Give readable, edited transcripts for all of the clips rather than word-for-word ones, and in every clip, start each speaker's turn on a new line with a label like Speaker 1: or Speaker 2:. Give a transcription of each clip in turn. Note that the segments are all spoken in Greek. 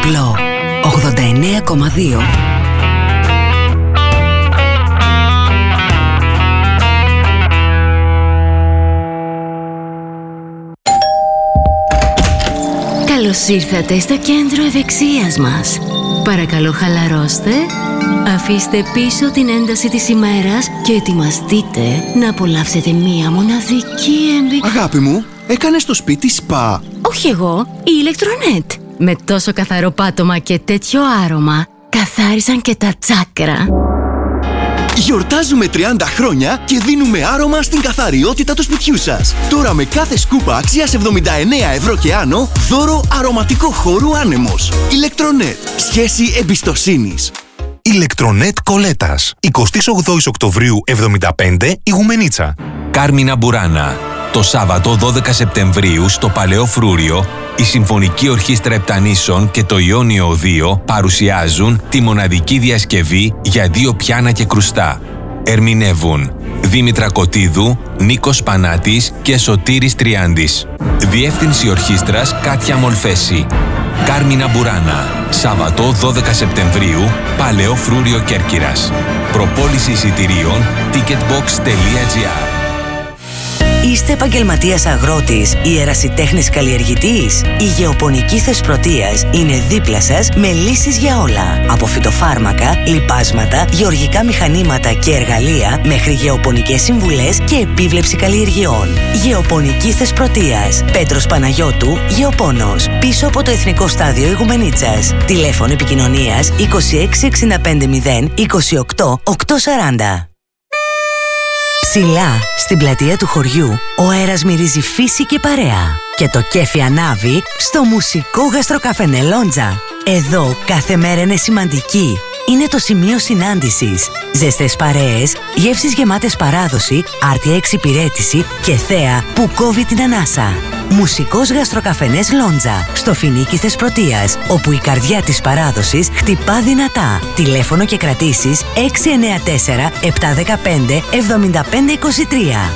Speaker 1: απλό. 89,2.
Speaker 2: Καλώς ήρθατε στο κέντρο ευεξίας μας. Παρακαλώ χαλαρώστε, αφήστε πίσω την ένταση της ημέρας και ετοιμαστείτε να απολαύσετε μία μοναδική εμπειρία.
Speaker 3: Αγάπη μου, έκανες το σπίτι σπα?
Speaker 2: Όχι εγώ, η Ηλεκτρονέτ. Με τόσο καθαρό πάτωμα και τέτοιο άρωμα, καθάρισαν και τα τσάκρα.
Speaker 3: Γιορτάζουμε 30 χρόνια και δίνουμε άρωμα στην καθαριότητα του σπιτιού σας. Τώρα με κάθε σκούπα αξίας 79 ευρώ και άνω, δώρο αρωματικό χώρου άνεμος. Ηλεκτρονέτ. Σχέση εμπιστοσύνης.
Speaker 4: Ηλεκτρονέτ Κολέτας. 28 Οκτωβρίου 75, Ιγουμενίτσα.
Speaker 5: Κάρμινα Μπουράνα. Το Σάββατο 12 Σεπτεμβρίου στο Παλαιό Φρούριο, η Συμφωνική Ορχήστρα Επτανήσων και το Ιόνιο 2 παρουσιάζουν τη μοναδική διασκευή για 2 πιάνα και κρουστά. Ερμηνεύουν Δήμητρα Κωτίδου, Νίκος Πανάτης και Σωτήρης Τριάντης. Διεύθυνση Ορχήστρας Κάτια Μολφέση. Κάρμινα Μπουράνα. Σάββατο 12 Σεπτεμβρίου, Παλαιό Φρούριο Κέρκυρας. Προπόληση εισιτηρίων ticketbox.gr.
Speaker 1: Είστε επαγγελματίας αγρότης ή ερασιτέχνης καλλιεργητής? Η Γεωπονική Θεσπρωτείας είναι δίπλα σας με λύσεις για όλα. Από φυτοφάρμακα, λιπάσματα, γεωργικά μηχανήματα και εργαλεία μέχρι γεωπονικές συμβουλές και επίβλεψη καλλιεργειών. Γεωπονική Θεσπρωτείας. Πέτρος Παναγιώτου, Γεωπόνος. Πίσω από το Εθνικό Στάδιο Ιγουμενίτσας. Τηλέφωνο επικοινωνίας 26650 28 840. Ψηλά, στην πλατεία του χωριού, ο αέρας μυρίζει φύση και παρέα. Και το κέφι ανάβει στο μουσικό γαστροκαφενέ Λόντζα. Εδώ κάθε μέρα είναι σημαντική. Είναι το σημείο συνάντησης. Ζεστές παρέες, γεύσεις γεμάτες παράδοση, άρτια εξυπηρέτηση και θέα που κόβει την ανάσα. Μουσικός γαστροκαφενές Λόντζα, στο Φινίκι Θεσπρωτείας, όπου η καρδιά της παράδοσης χτυπά δυνατά. Τηλέφωνο και κρατήσεις 694 715 7523.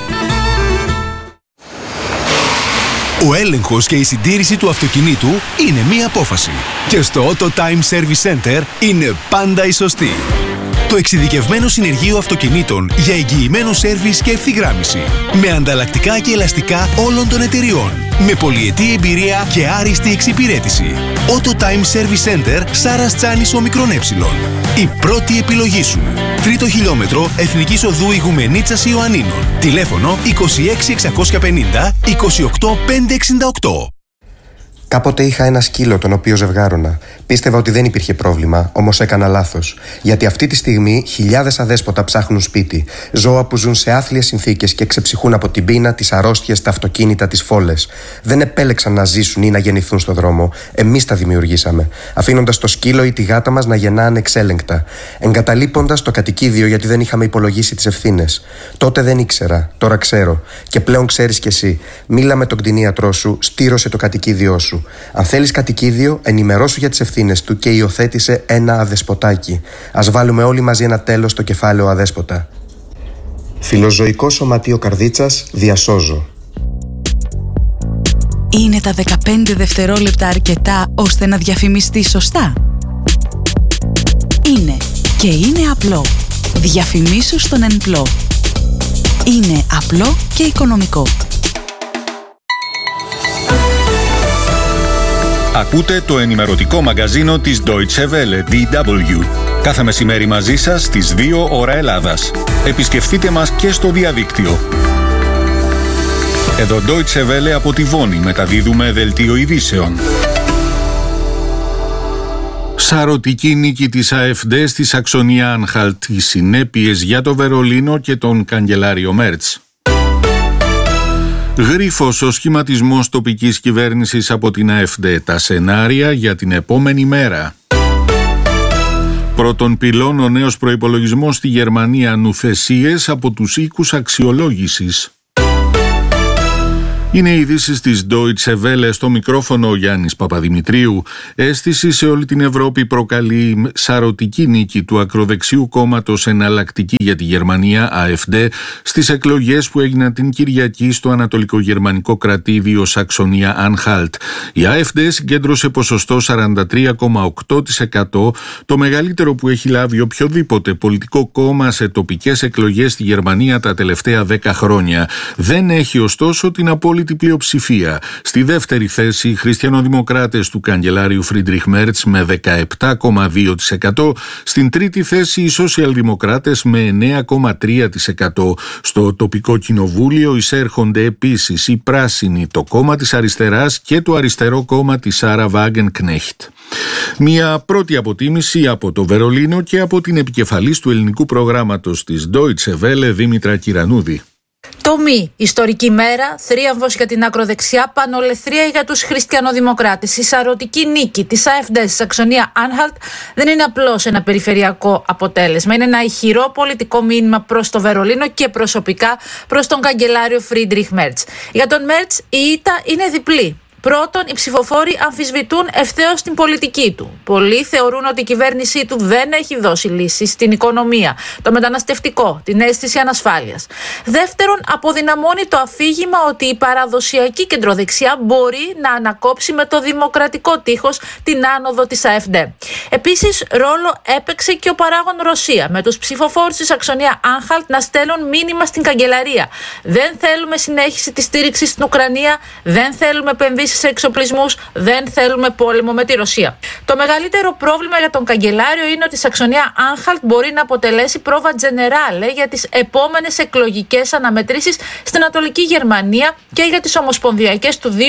Speaker 6: Ο έλεγχος και η συντήρηση του αυτοκινήτου είναι μία απόφαση. Και στο Auto Time Service Center είναι πάντα η σωστή. Το εξειδικευμένο συνεργείο αυτοκινήτων για εγγυημένο σέρβις και ευθυγράμμιση. Με ανταλλακτικά και ελαστικά όλων των εταιριών. Με πολυετή εμπειρία και άριστη εξυπηρέτηση. Auto Time Service Center, Σάρας Τσάνης Ομικρόν Έψιλον. Η πρώτη επιλογή σου. 3ο χιλιόμετρο Εθνικής Οδού Ιγουμενίτσας Ιωαννίνων. Τηλέφωνο 26650 28568.
Speaker 7: Κάποτε είχα ένα σκύλο τον οποίο ζευγάρωνα. Πίστευα ότι δεν υπήρχε πρόβλημα, όμως έκανα λάθος. Γιατί αυτή τη στιγμή χιλιάδες αδέσποτα ψάχνουν σπίτι. Ζώα που ζουν σε άθλιες συνθήκες και ξεψυχούν από την πείνα, τις αρρώστιες, τα αυτοκίνητα, τις φόλες. Δεν επέλεξαν να ζήσουν ή να γεννηθούν στο δρόμο. Εμείς τα δημιουργήσαμε. Αφήνοντας το σκύλο ή τη γάτα μας να γεννά ανεξέλεγκτα. Εγκαταλείποντας το κατοικίδιο γιατί δεν είχαμε υπολογίσει τις ευθύνες. Τότε δεν ήξερα, τώρα ξέρω. Και πλέον ξέρεις κι εσύ. Μίλα με τον κτηνίατρό σου, στήρωσε το κατοικίδιό σου. Αν θέλεις κατοικίδιο, ενημερώσου για τις ευθύνες του και υιοθέτησε ένα αδεσποτάκι. Ας βάλουμε όλοι μαζί ένα τέλος στο κεφάλαιο αδέσποτα. Φιλοζωικό Σωματείο Καρδίτσας, διασώζω.
Speaker 8: Είναι τα 15 δευτερόλεπτα αρκετά ώστε να διαφημιστεί σωστά? Είναι και είναι απλό. Διαφημίσου στον ΕΝΠΛΟ. Είναι απλό και οικονομικό.
Speaker 9: Ακούτε το ενημερωτικό μαγκαζίνο της Deutsche Welle, DW. Κάθε μεσημέρι μαζί σας στις 2 ώρα Ελλάδας. Επισκεφτείτε μας και στο διαδίκτυο. Εδώ Deutsche Welle από τη Βόνη μεταδίδουμε δελτίο ειδήσεων. Σαρωτική νίκη της AfD στη Σαξονία-Άνχαλτ, οι συνέπειες για το Βερολίνο και τον καγκελάριο Μέρτς. Γρίφος ο σχηματισμός τοπικής κυβέρνησης από την AfD, τα σενάρια για την επόμενη μέρα. Πρώτον πυλών ο νέος προϋπολογισμός στη Γερμανία, νουθεσίες από τους οίκους αξιολόγησης. Είναι οι ειδήσεις της Deutsche Welle, στο μικρόφωνο ο Γιάννης Παπαδημητρίου. Αίσθηση σε όλη την Ευρώπη προκαλεί σαρωτική νίκη του ακροδεξιού κόμματος Εναλλακτική για τη Γερμανία, AfD, στις εκλογές που έγιναν την Κυριακή στο ανατολικογερμανικό κρατήδιο Σαξονία-Ανχάλτ. Η AfD συγκέντρωσε ποσοστό 43,8%, το μεγαλύτερο που έχει λάβει οποιοδήποτε πολιτικό κόμμα σε τοπικές εκλογές στη Γερμανία τα τελευταία 10 χρόνια. Δεν έχει ωστόσο την απόλυτη πλειοψηφία. Στη δεύτερη θέση οι χριστιανοδημοκράτες του καγκελάριου Φρίντριχ Μέρτς με 17,2%. Στην τρίτη θέση οι σοσιαλδημοκράτες με 9,3%. Στο τοπικό κοινοβούλιο εισέρχονται επίσης οι πράσινοι, το κόμμα της αριστεράς και το αριστερό κόμμα της Σάρα Βάγενκνέχτ. Μια πρώτη αποτίμηση από το Βερολίνο και από την επικεφαλής του ελληνικού προγράμματος της Deutsche Welle, Δήμητρα Κυρανούδη.
Speaker 10: Τομή, ιστορική μέρα, θρίαμβος για την ακροδεξιά, πανολεθρία για τους χριστιανοδημοκράτες. Η σαρωτική νίκη της AfD στη Σαξονία-Άνχαλτ δεν είναι απλώς ένα περιφερειακό αποτέλεσμα. Είναι ένα ηχηρό πολιτικό μήνυμα προς το Βερολίνο και προσωπικά προς τον καγκελάριο Φρίντριχ Μέρτς. Για τον Μέρτς η ήττα είναι διπλή. Πρώτον, οι ψηφοφόροι αμφισβητούν ευθέως την πολιτική του. Πολλοί θεωρούν ότι η κυβέρνησή του δεν έχει δώσει λύσεις στην οικονομία, το μεταναστευτικό, την αίσθηση ανασφάλειας. Δεύτερον, αποδυναμώνει το αφήγημα ότι η παραδοσιακή κεντροδεξιά μπορεί να ανακόψει με το δημοκρατικό τείχος την άνοδο της AfD. Επίσης, ρόλο έπαιξε και ο παράγων Ρωσία, με τους ψηφοφόρους της Σαξονία-Άνχαλτ να στέλνουν μήνυμα στην καγκελαρία. Δεν θέλουμε συνέχιση της στήριξης στην Ουκρανία, δεν θέλουμε επενδύσεις σε εξοπλισμούς, δεν θέλουμε πόλεμο με τη Ρωσία. Το μεγαλύτερο πρόβλημα για τον καγκελάριο είναι ότι η Σαξονία-Άνχαλτ μπορεί να αποτελέσει πρόβα τζενεράλε για τις επόμενες εκλογικές αναμετρήσεις στην Ανατολική Γερμανία και για τις ομοσπονδιακές του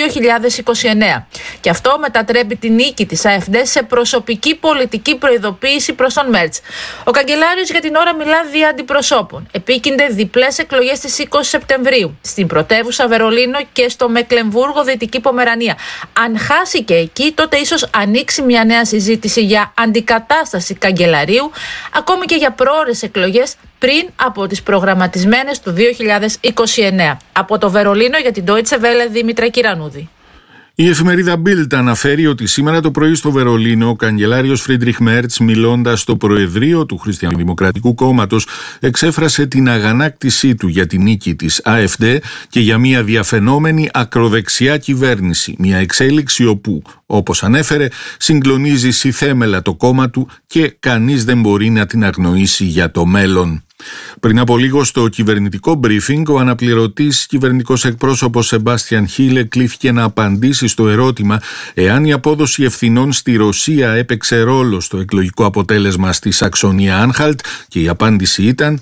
Speaker 10: 2029. Και αυτό μετατρέπει τη νίκη της AfD σε προσωπική πολιτική προειδοποίηση προς τον Μέρτς. Ο καγκελάριος για την ώρα μιλά δια αντιπροσώπων. Επίκυνται διπλές εκλογές στις 20 Σεπτεμβρίου στην πρωτεύουσα Βερολίνο και στο Μεκλεμβούργο, Δυτική Πομερανία. Αν χάσει και εκεί, τότε ίσως ανοίξει μια νέα συζήτηση για αντικατάσταση καγκελαρίου, ακόμη και για πρόωρες εκλογές πριν από τις προγραμματισμένες του 2029. Από το Βερολίνο για την Deutsche Welle, Δήμητρα Κυρανούδη.
Speaker 9: Η εφημερίδα Bild αναφέρει ότι σήμερα το πρωί στο Βερολίνο ο καγκελάριος Φρίντριχ Μέρτς, μιλώντας στο Προεδρείο του Χριστιανοδημοκρατικού Κόμματος, εξέφρασε την αγανάκτησή του για την νίκη της AfD και για μια διαφαινόμενη ακροδεξιά κυβέρνηση. Μια εξέλιξη όπου, όπως ανέφερε, συγκλονίζει συθέμελα το κόμμα του και κανείς δεν μπορεί να την αγνοήσει για το μέλλον. Πριν από λίγο στο κυβερνητικό briefing, ο αναπληρωτής κυβερνητικός εκπρόσωπος Σεμπάστιαν Χίλε κλήθηκε να απαντήσει στο ερώτημα εάν η απόδοση ευθυνών στη Ρωσία έπαιξε ρόλο στο εκλογικό αποτέλεσμα στη Σαξονία-Άνχαλτ, και η απάντηση ήταν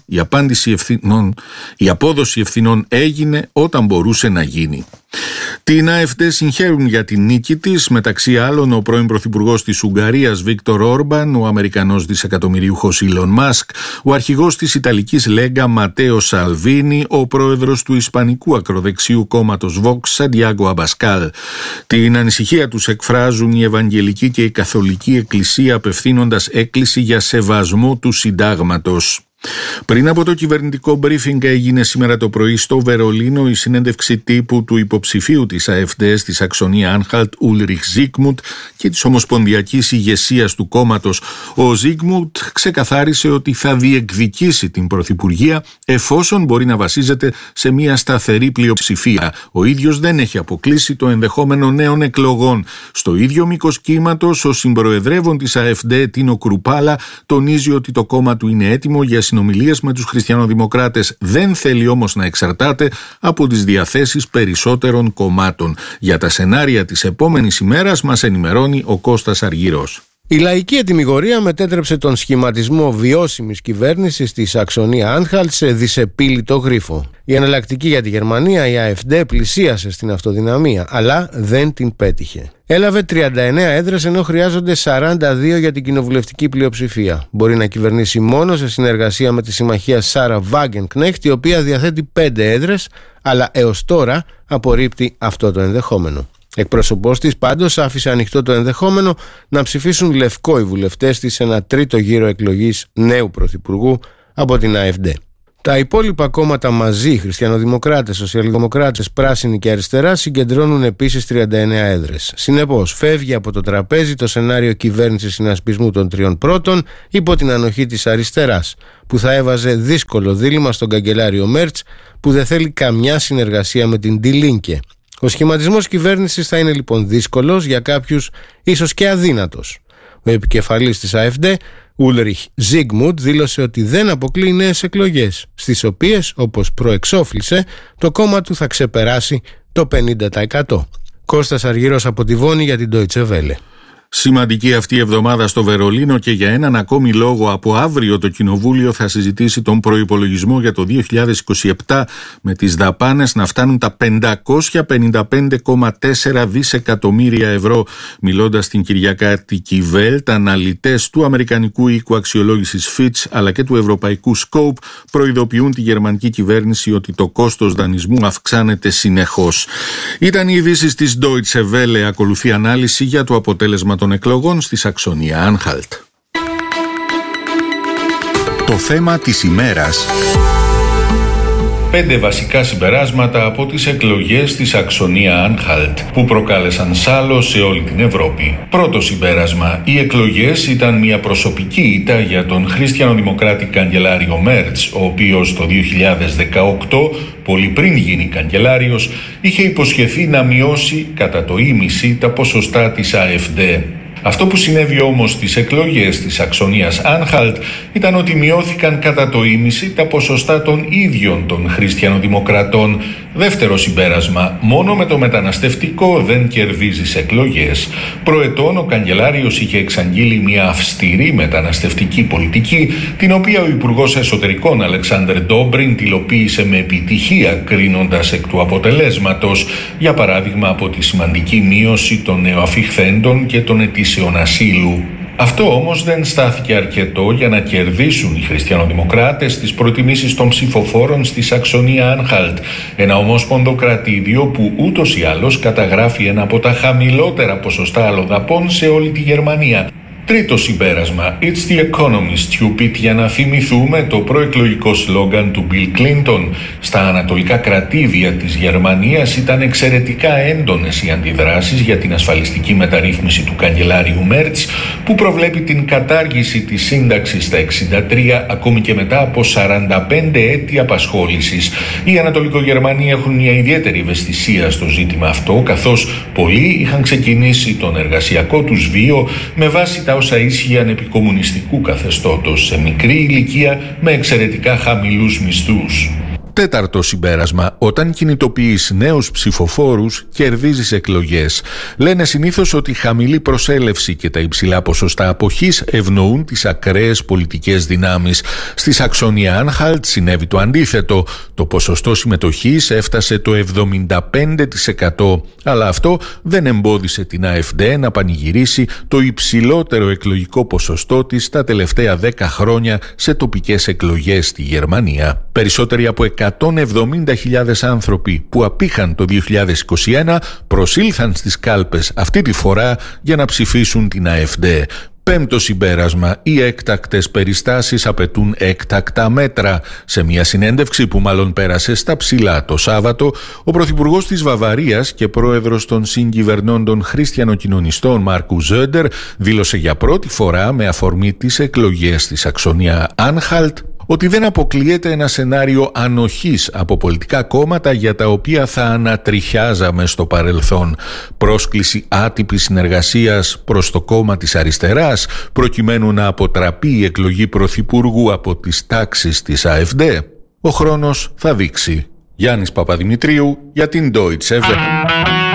Speaker 9: η απόδοση ευθυνών έγινε όταν μπορούσε να γίνει. Την AfD συγχαίρουν για την νίκη της, μεταξύ άλλων ο πρώην πρωθυπουργός της Ουγγαρίας Βίκτορ Όρμπαν, ο Αμερικανός δισεκατομμυριούχος Ήλον Μάσκ, ο αρχηγός της Ιταλικής Λέγκα Ματέο Σαλβίνι, ο πρόεδρος του Ισπανικού ακροδεξιού κόμματος Vox Σαντιάγκο Αμπασκάλ. Την ανησυχία τους εκφράζουν η Ευαγγελική και η Καθολική Εκκλησία, απευθύνοντας έκκληση για σεβασμό του συντάγματος. Πριν από το κυβερνητικό briefing έγινε σήμερα το πρωί στο Βερολίνο η συνέντευξη τύπου του υποψηφίου της AfD στη Σαξονία-Άνχαλτ, Ούλριχ Ζίγμουντ, και της ομοσπονδιακής ηγεσίας του κόμματος. Ο Ζίγμουντ ξεκαθάρισε ότι θα διεκδικήσει την πρωθυπουργία εφόσον μπορεί να βασίζεται σε μια σταθερή πλειοψηφία. Ο ίδιος δεν έχει αποκλείσει το ενδεχόμενο νέων εκλογών. Στο ίδιο μήκος κύματος, ο συμπροεδρεύων της AfD, Τίνο Κρουπάλα, τονίζει ότι το κόμμα του είναι έτοιμο για συνομιλίες με τους χριστιανοδημοκράτες. Δεν θέλει όμως να εξαρτάται από τις διαθέσεις περισσότερων κομμάτων. Για τα σενάρια της επόμενης ημέρας μας ενημερώνει ο Κώστας Αργυρός.
Speaker 11: Η λαϊκή ετυμηγορία μετέτρεψε τον σχηματισμό βιώσιμης κυβέρνησης στη Σαξονία-Άνχαλτ σε δυσεπίλητο γρίφο. Η Εναλλακτική για τη Γερμανία, η AfD, πλησίασε στην αυτοδυναμία, αλλά δεν την πέτυχε. Έλαβε 39 έδρες ενώ χρειάζονται 42 για την κοινοβουλευτική πλειοψηφία. Μπορεί να κυβερνήσει μόνο σε συνεργασία με τη συμμαχία Σάρα Βάγενκνέχτ, η οποία διαθέτει 5 έδρες, αλλά έως τώρα απορρίπτει αυτό το ενδεχόμενο. Εκπρόσωπός της πάντως άφησε ανοιχτό το ενδεχόμενο να ψηφίσουν λευκό οι βουλευτές της σε ένα τρίτο γύρο εκλογής νέου πρωθυπουργού από την AfD. Τα υπόλοιπα κόμματα μαζί, χριστιανοδημοκράτες, σοσιαλδημοκράτες, πράσινοι και αριστερά, συγκεντρώνουν επίσης 39 έδρες. Συνεπώς, φεύγει από το τραπέζι το σενάριο κυβέρνησης συνασπισμού των τριών πρώτων υπό την ανοχή της αριστεράς, που θα έβαζε δύσκολο δίλημμα στον καγκελάριο Μέρτς, που δεν θέλει καμιά συνεργασία με την Die Linke. Ο σχηματισμός κυβέρνησης θα είναι λοιπόν δύσκολος, για κάποιους ίσως και αδύνατος. Ο επικεφαλής της AfD, Ulrich Zygmunt, δήλωσε ότι δεν αποκλείει νέες εκλογές, στις οποίες, όπως προεξόφλησε, το κόμμα του θα ξεπεράσει το 50%. Κώστας Αργυρός από τη Βόνη για την Deutsche Welle.
Speaker 9: Σημαντική αυτή η εβδομάδα στο Βερολίνο και για έναν ακόμη λόγο. Από αύριο το Κοινοβούλιο θα συζητήσει τον προϋπολογισμό για το 2027 με τις δαπάνες να φτάνουν τα 555,4 δισεκατομμύρια ευρώ. Μιλώντας στην Κυριακάτικη Welt, αναλυτές του Αμερικανικού οίκου αξιολόγησης Fitch αλλά και του Ευρωπαϊκού Scope προειδοποιούν τη γερμανική κυβέρνηση ότι το κόστος δανεισμού αυξάνεται συνεχώς. Ήταν οι ειδήσεις της Deutsche Welle. Ακολουθεί ανάλυση για το αποτέλεσμα των εκλογών στη Σαξονία-Άνχαλτ.
Speaker 6: Το θέμα της ημέρας.
Speaker 9: 5 βασικά συμπεράσματα από τις εκλογές στη Σαξονία-Άνχαλτ που προκάλεσαν σάλο σε όλη την Ευρώπη. Πρώτο συμπέρασμα. Οι εκλογές ήταν μια προσωπική ήττα για τον χριστιανοδημοκράτη καγκελάριο Μέρτς, ο οποίος το 2018, πολύ πριν γίνει καγκελάριος, είχε υποσχεθεί να μειώσει κατά το ίμιση τα ποσοστά της AfD. Αυτό που συνέβη όμως στις εκλογές της Σαξονίας Άνχαλτ ήταν ότι μειώθηκαν κατά το ίμιση τα ποσοστά των ίδιων των χριστιανοδημοκρατών. Δεύτερο συμπέρασμα, μόνο με το μεταναστευτικό δεν κερδίζεις εκλογές. Προετών ο καγκελάριος είχε εξαγγείλει μια αυστηρή μεταναστευτική πολιτική, την οποία ο Υπουργός Εσωτερικών Αλεξάνδρ Ντόμπριν τυλοποίησε με επιτυχία, κρίνοντας εκ του αποτελέσματος, για παράδειγμα από τη σημαντική μείωση των νεοαφιχθέντων και των αιτήσεων ασύλου. Αυτό όμως δεν στάθηκε αρκετό για να κερδίσουν οι χριστιανοδημοκράτες τις προτιμήσεις των ψηφοφόρων στη Σαξονία-Άνχαλτ, ένα ομόσπονδο κρατήδιο που ούτως ή άλλως καταγράφει ένα από τα χαμηλότερα ποσοστά αλλοδαπών σε όλη τη Γερμανία. Τρίτο συμπέρασμα. It's the economy, stupid, για να θυμηθούμε το προεκλογικό σλόγγαν του Bill Clinton. Στα ανατολικά κρατήδια της Γερμανίας ήταν εξαιρετικά έντονες οι αντιδράσεις για την ασφαλιστική μεταρρύθμιση του καγκελάριου Μέρτς, που προβλέπει την κατάργηση της σύνταξης στα 63 ακόμη και μετά από 45 έτη απασχόλησης. Οι Ανατολικογερμανοί έχουν μια ιδιαίτερη ευαισθησία στο ζήτημα αυτό, καθώς πολλοί είχαν ξεκινήσει τον εργασιακό τους βίο με βάση τα όσα ίσχυαν επί κομμουνιστικού καθεστώτος σε μικρή ηλικία με εξαιρετικά χαμηλούς μισθούς. Τέταρτο συμπέρασμα. Όταν κινητοποιείς νέους ψηφοφόρους, κερδίζεις εκλογές. Λένε συνήθως ότι η χαμηλή προσέλευση και τα υψηλά ποσοστά αποχής ευνοούν τις ακραίες πολιτικές δυνάμεις. Στη Σαξονία-Άνχαλτ συνέβη το αντίθετο. Το ποσοστό συμμετοχής έφτασε το 75%. Αλλά αυτό δεν εμπόδισε την AfD να πανηγυρίσει το υψηλότερο εκλογικό ποσοστό της τα τελευταία 10 χρόνια σε τοπικές εκλογές στη Γερμανία. Περισσότεροι από 170.000 άνθρωποι που απήχαν το 2021 προσήλθαν στις κάλπες αυτή τη φορά για να ψηφίσουν την AfD. Πέμπτο συμπέρασμα. Οι έκτακτες περιστάσεις απαιτούν έκτακτα μέτρα. Σε μια συνέντευξη που μάλλον πέρασε στα ψηλά το Σάββατο, ο Πρωθυπουργός της Βαβαρίας και πρόεδρος των συγκυβερνώντων χριστιανοκοινωνιστών Μάρκου Ζόντερ δήλωσε για πρώτη φορά με αφορμή τις εκλογές στη Σαξονία-Άνχαλτ ότι δεν αποκλείεται ένα σενάριο ανοχής από πολιτικά κόμματα για τα οποία θα ανατριχιάζαμε στο παρελθόν. Πρόσκληση άτυπης συνεργασίας προς το κόμμα της αριστεράς προκειμένου να αποτραπεί η εκλογή πρωθυπουργού από τις τάξεις της AfD. Ο χρόνος θα δείξει. Γιάννης Παπαδημητρίου για την Deutsche Welle.